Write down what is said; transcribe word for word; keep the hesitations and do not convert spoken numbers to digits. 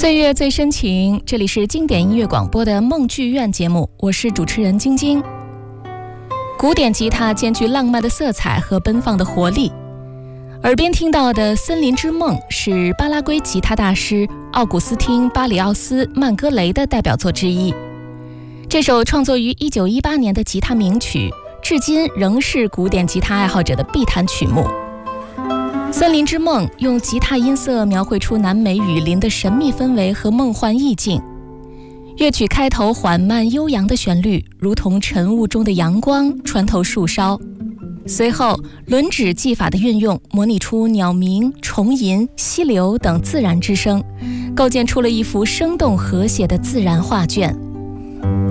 岁月最深情，这里是经典音乐广播的梦剧院节目，我是主持人晶晶。古典吉他兼具浪漫的色彩和奔放的活力，耳边听到的《森林之梦》是巴拉圭吉他大师奥古斯汀·巴里奥斯·曼戈雷的代表作之一。这首创作于一九一八年的吉他名曲，至今仍是古典吉他爱好者的必弹曲目。森林之梦用吉他音色描绘出南美雨林的神秘氛围和梦幻意境。乐曲开头缓慢悠扬的旋律，如同晨雾中的阳光穿透树梢。随后，轮指技法的运用，模拟出鸟鸣、虫吟、溪流等自然之声，构建出了一幅生动和谐的自然画卷。